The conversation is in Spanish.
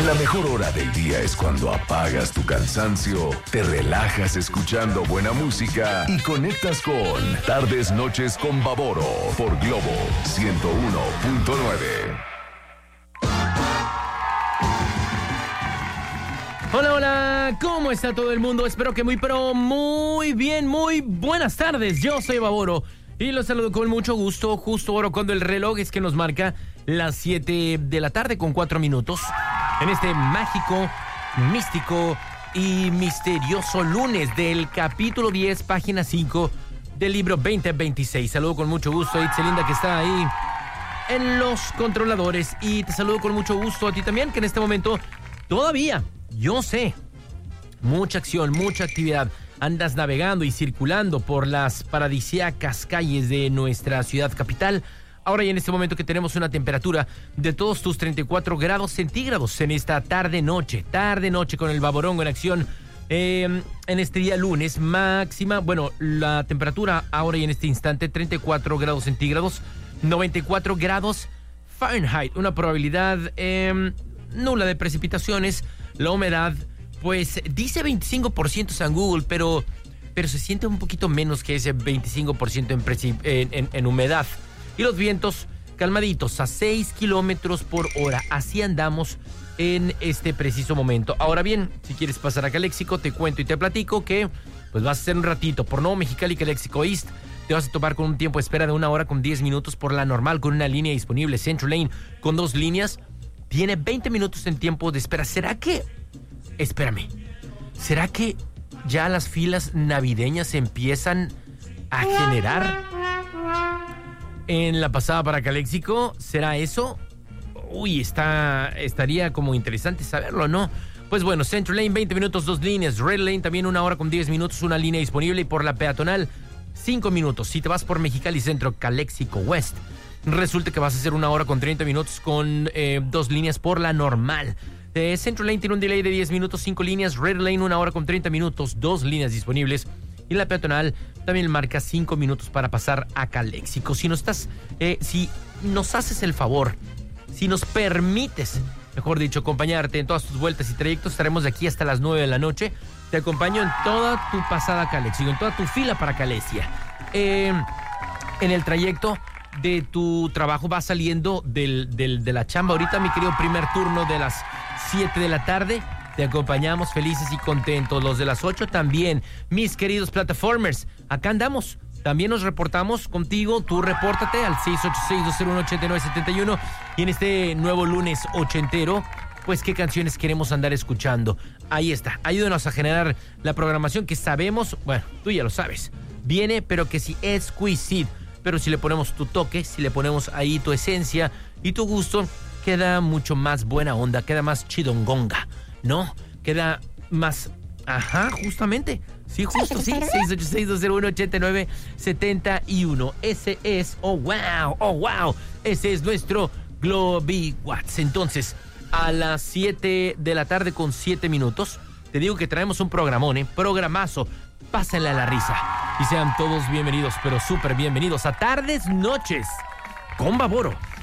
La mejor hora del día es cuando apagas tu cansancio, te relajas escuchando buena música y conectas con Tardes Noches con Baboro por Globo 101.9. Hola, hola, ¿cómo está todo el mundo? Espero que muy bien, muy buenas tardes. Yo soy Baboro y los saludo con mucho gusto, justo ahora cuando el reloj es que nos marca las 7 de la tarde con 4 minutos. En este mágico, místico y misterioso lunes del capítulo 10, página 5 del libro 2026. Saludo con mucho gusto a Itzelinda, que está ahí en los controladores, y te saludo con mucho gusto a ti también, que en este momento todavía, yo sé, mucha acción, mucha actividad. Andas navegando y circulando por las paradisíacas calles de nuestra ciudad capital. Ahora y en este momento que tenemos una temperatura de todos tus 34 grados centígrados en esta tarde-noche con el Baborongo en acción. En este día lunes, máxima, bueno, la temperatura ahora y en este instante, 34 grados centígrados, 94 grados Fahrenheit. Una probabilidad nula de precipitaciones. La humedad, pues dice 25% San Google, pero se siente un poquito menos que ese 25% en humedad. Y los vientos calmaditos a 6 kilómetros por hora. Así andamos en este preciso momento. Ahora bien, si quieres pasar a Caléxico, te cuento y te platico que pues vas a hacer un ratito por Nuevo Mexicali, Caléxico East. Te vas a topar con un tiempo de espera de 1 hora con 10 minutos por la normal, con una línea disponible. Central Lane con 2 líneas. Tiene 20 minutos en tiempo de espera. ¿Será que ya las filas navideñas se empiezan a generar en la pasada para Caléxico? ¿Será eso? Uy, estaría como interesante saberlo, ¿no? Pues bueno, Central Lane, 20 minutos, 2 líneas. Red Lane también 1 hora con 10 minutos, una línea disponible. Y por la peatonal, 5 minutos. Si te vas por Mexicali Centro, Caléxico West, resulta que vas a hacer 1 hora con 30 minutos con 2 líneas por la normal. Central Lane tiene un delay de 10 minutos, 5 líneas. Red Lane 1 hora con 30 minutos, 2 líneas disponibles. Y la peatonal también marca 5 minutos para pasar a Caléxico. Si nos haces el favor, si nos permites, mejor dicho, acompañarte en todas tus vueltas y trayectos, estaremos de aquí hasta las 9 de la noche. Te acompaño en toda tu pasada a Caléxico, en toda tu fila para Calesia. En el trayecto de tu trabajo vas saliendo de la chamba. Ahorita, mi querido, primer turno de las 7 de la tarde. Te acompañamos felices y contentos. Los de las 8 también. Mis queridos plataformers, acá andamos. También nos reportamos contigo. Tú repórtate al 686-201-8971. Y en este nuevo lunes ochentero, pues qué canciones queremos andar escuchando. Ahí está. Ayúdanos a generar la programación que sabemos, bueno, tú ya lo sabes, viene, pero que sí exquisite. Pero si le ponemos tu toque, si le ponemos ahí tu esencia y tu gusto, queda mucho más buena onda, queda más chidongonga, ¿no? Queda más... Ajá, justamente. Sí, justo, sí. 686-201-8971. Ese es... Oh, wow. Ese es nuestro Globi Watts. Entonces, a las 7 de la tarde con 7 minutos, te digo que traemos un programón, programazo. Pásenle a la risa. Y sean todos bienvenidos, pero súper bienvenidos a Tardes Noches con Baboro.